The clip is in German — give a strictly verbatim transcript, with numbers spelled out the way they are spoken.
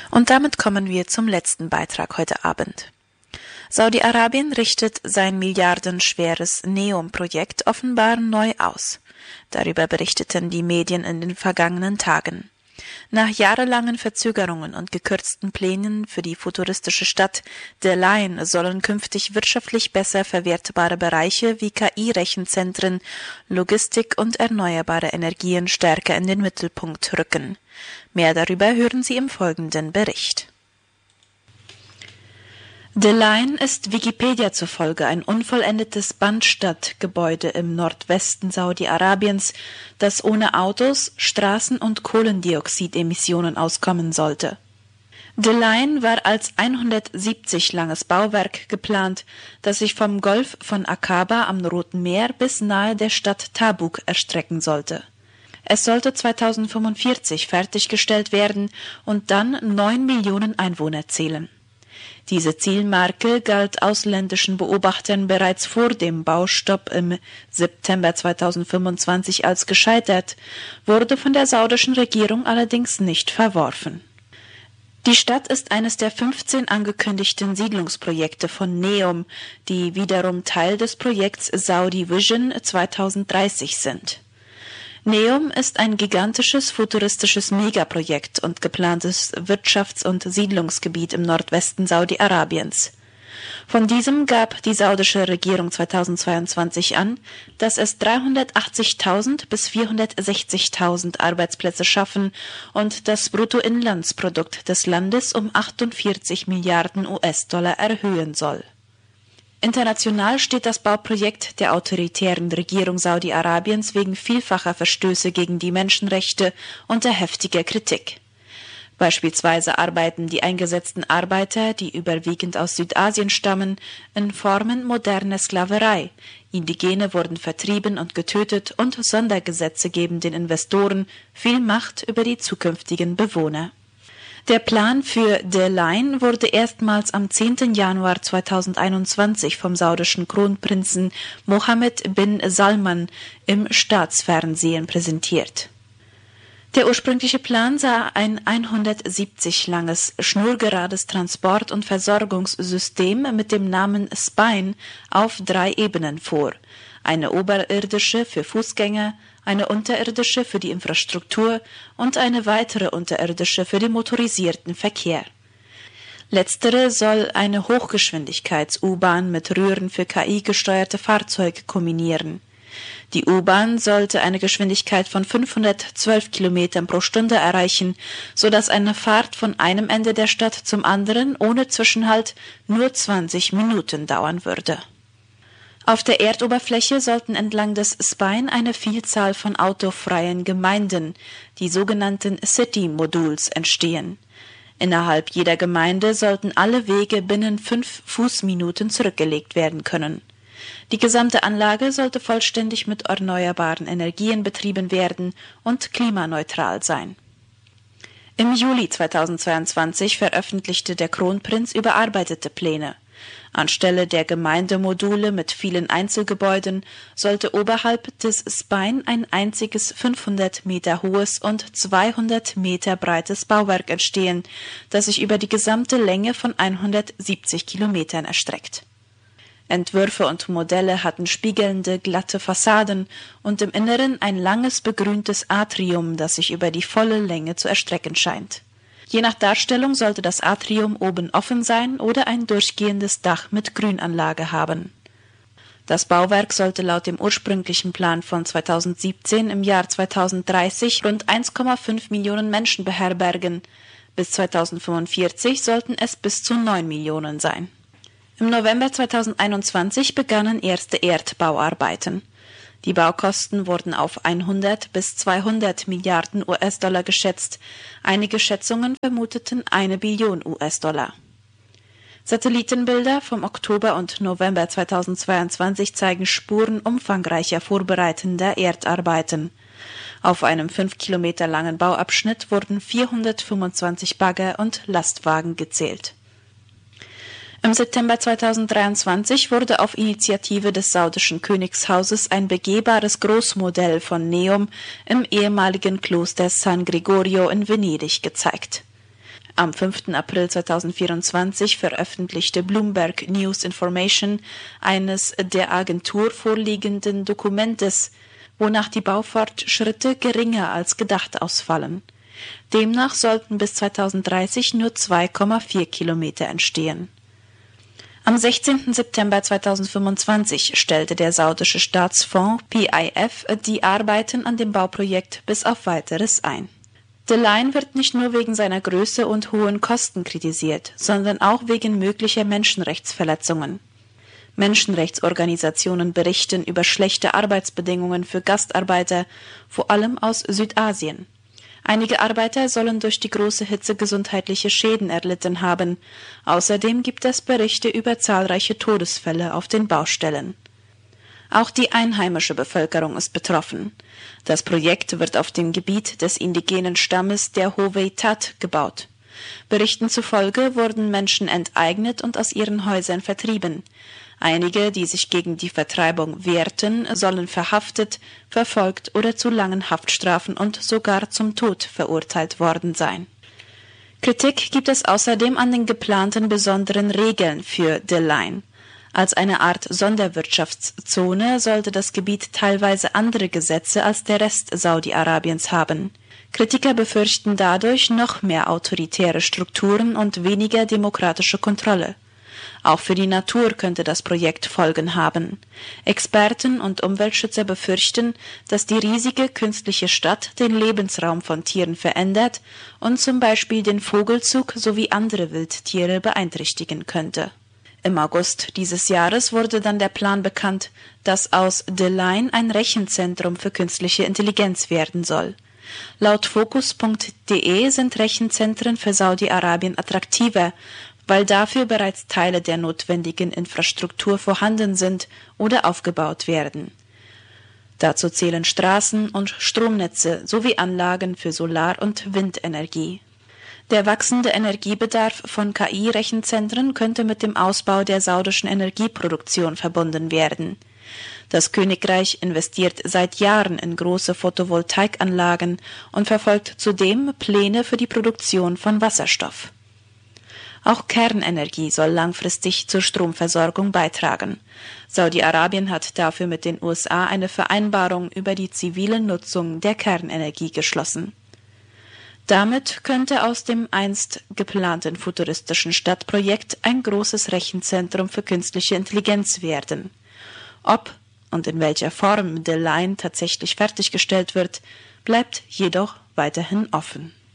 Und damit kommen wir zum letzten Beitrag heute Abend. Saudi-Arabien richtet sein milliardenschweres NEOM-Projekt offenbar neu aus. Darüber berichteten die Medien in den vergangenen Tagen. Nach jahrelangen Verzögerungen und gekürzten Plänen für die futuristische Stadt Der Line sollen künftig wirtschaftlich besser verwertbare Bereiche wie K I-Rechenzentren, Logistik und erneuerbare Energien stärker in den Mittelpunkt rücken. Mehr darüber hören Sie im folgenden Bericht. The Line ist Wikipedia zufolge ein unvollendetes Bandstadtgebäude im Nordwesten Saudi-Arabiens, das ohne Autos, Straßen und Kohlendioxidemissionen auskommen sollte. The Line war als hundertsiebzig langes Bauwerk geplant, das sich vom Golf von Aqaba am Roten Meer bis nahe der Stadt Tabuk erstrecken sollte. Es sollte zweitausendfünfundvierzig fertiggestellt werden und dann neun Millionen Einwohner zählen. Diese Zielmarke galt ausländischen Beobachtern bereits vor dem Baustopp im September zweitausendfünfundzwanzig als gescheitert, wurde von der saudischen Regierung allerdings nicht verworfen. Die Stadt ist eines der fünfzehn angekündigten Siedlungsprojekte von NEOM, die wiederum Teil des Projekts Saudi Vision zweitausenddreißig sind. NEOM ist ein gigantisches futuristisches Megaprojekt und geplantes Wirtschafts- und Siedlungsgebiet im Nordwesten Saudi-Arabiens. Von diesem gab die saudische Regierung zweitausendzweiundzwanzig an, dass es dreihundertachtzigtausend bis vierhundertsechzigtausend Arbeitsplätze schaffen und das Bruttoinlandsprodukt des Landes um achtundvierzig Milliarden U S-Dollar erhöhen soll. International steht das Bauprojekt der autoritären Regierung Saudi-Arabiens wegen vielfacher Verstöße gegen die Menschenrechte unter heftiger Kritik. Beispielsweise arbeiten die eingesetzten Arbeiter, die überwiegend aus Südasien stammen, in Formen moderner Sklaverei, Indigene wurden vertrieben und getötet und Sondergesetze geben den Investoren viel Macht über die zukünftigen Bewohner. Der Plan für The Line wurde erstmals am zehnten Januar zweitausendeinundzwanzig vom saudischen Kronprinzen Mohammed bin Salman im Staatsfernsehen präsentiert. Der ursprüngliche Plan sah ein hundertsiebzig langes, schnurgerades Transport- und Versorgungssystem mit dem Namen Spine auf drei Ebenen vor: eine oberirdische für Fußgänger, eine unterirdische für die Infrastruktur und eine weitere unterirdische für den motorisierten Verkehr. Letztere soll eine Hochgeschwindigkeits-U-Bahn mit Röhren für K I-gesteuerte Fahrzeuge kombinieren. Die U-Bahn sollte eine Geschwindigkeit von fünfhundertzwölf Kilometern pro Stunde erreichen, so dass eine Fahrt von einem Ende der Stadt zum anderen ohne Zwischenhalt nur zwanzig Minuten dauern würde. Auf der Erdoberfläche sollten entlang des Spine eine Vielzahl von autofreien Gemeinden, die sogenannten City-Modules, entstehen. Innerhalb jeder Gemeinde sollten alle Wege binnen fünf Fußminuten zurückgelegt werden können. Die gesamte Anlage sollte vollständig mit erneuerbaren Energien betrieben werden und klimaneutral sein. Im Juli zweitausendzweiundzwanzig veröffentlichte der Kronprinz überarbeitete Pläne. Anstelle der Gemeindemodule mit vielen Einzelgebäuden sollte oberhalb des Spine ein einziges fünfhundert Meter hohes und zweihundert Meter breites Bauwerk entstehen, das sich über die gesamte Länge von hundertsiebzig Kilometern erstreckt. Entwürfe und Modelle hatten spiegelnde, glatte Fassaden und im Inneren ein langes, begrüntes Atrium, das sich über die volle Länge zu erstrecken scheint. Je nach Darstellung sollte das Atrium oben offen sein oder ein durchgehendes Dach mit Grünanlage haben. Das Bauwerk sollte laut dem ursprünglichen Plan von zweitausendsiebzehn im Jahr zweitausenddreißig rund eins Komma fünf Millionen Menschen beherbergen. Bis zweitausendfünfundvierzig sollten es bis zu neun Millionen sein. Im November zweitausendeinundzwanzig begannen erste Erdbauarbeiten. Die Baukosten wurden auf hundert bis zweihundert Milliarden U S-Dollar geschätzt. Einige Schätzungen vermuteten eine Billion U S-Dollar. Satellitenbilder vom Oktober und November zweitausendzweiundzwanzig zeigen Spuren umfangreicher vorbereitender Erdarbeiten. Auf einem fünf Kilometer langen Bauabschnitt wurden vierhundertfünfundzwanzig Bagger und Lastwagen gezählt. Im September zweitausenddreiundzwanzig wurde auf Initiative des saudischen Königshauses ein begehbares Großmodell von NEOM im ehemaligen Kloster San Gregorio in Venedig gezeigt. Am fünften April zweitausendvierundzwanzig veröffentlichte Bloomberg News Information eines der Agentur vorliegenden Dokumentes, wonach die Baufortschritte geringer als gedacht ausfallen. Demnach sollten bis zweitausenddreißig nur zwei Komma vier Kilometer entstehen. Am sechzehnten September zweitausendfünfundzwanzig stellte der saudische Staatsfonds P I F die Arbeiten an dem Bauprojekt bis auf Weiteres ein. The Line wird nicht nur wegen seiner Größe und hohen Kosten kritisiert, sondern auch wegen möglicher Menschenrechtsverletzungen. Menschenrechtsorganisationen berichten über schlechte Arbeitsbedingungen für Gastarbeiter, vor allem aus Südasien. Einige Arbeiter sollen durch die große Hitze gesundheitliche Schäden erlitten haben. Außerdem gibt es Berichte über zahlreiche Todesfälle auf den Baustellen. Auch die einheimische Bevölkerung ist betroffen. Das Projekt wird auf dem Gebiet des indigenen Stammes der Hovey-Tat gebaut. Berichten zufolge wurden Menschen enteignet und aus ihren Häusern vertrieben. Einige, die sich gegen die Vertreibung wehrten, sollen verhaftet, verfolgt oder zu langen Haftstrafen und sogar zum Tod verurteilt worden sein. Kritik gibt es außerdem an den geplanten besonderen Regeln für The Line. Als eine Art Sonderwirtschaftszone sollte das Gebiet teilweise andere Gesetze als der Rest Saudi-Arabiens haben. Kritiker befürchten dadurch noch mehr autoritäre Strukturen und weniger demokratische Kontrolle. Auch für die Natur könnte das Projekt Folgen haben. Experten und Umweltschützer befürchten, dass die riesige künstliche Stadt den Lebensraum von Tieren verändert und zum Beispiel den Vogelzug sowie andere Wildtiere beeinträchtigen könnte. Im August dieses Jahres wurde dann der Plan bekannt, dass aus The Line ein Rechenzentrum für künstliche Intelligenz werden soll. Laut Focus punkt de sind Rechenzentren für Saudi-Arabien attraktiver, weil dafür bereits Teile der notwendigen Infrastruktur vorhanden sind oder aufgebaut werden. Dazu zählen Straßen und Stromnetze sowie Anlagen für Solar- und Windenergie. Der wachsende Energiebedarf von K I-Rechenzentren könnte mit dem Ausbau der saudischen Energieproduktion verbunden werden. Das Königreich investiert seit Jahren in große Photovoltaikanlagen und verfolgt zudem Pläne für die Produktion von Wasserstoff. Auch Kernenergie soll langfristig zur Stromversorgung beitragen. Saudi-Arabien hat dafür mit den U S A eine Vereinbarung über die zivile Nutzung der Kernenergie geschlossen. Damit könnte aus dem einst geplanten futuristischen Stadtprojekt ein großes Rechenzentrum für künstliche Intelligenz werden. Ob und in welcher Form The Line tatsächlich fertiggestellt wird, bleibt jedoch weiterhin offen.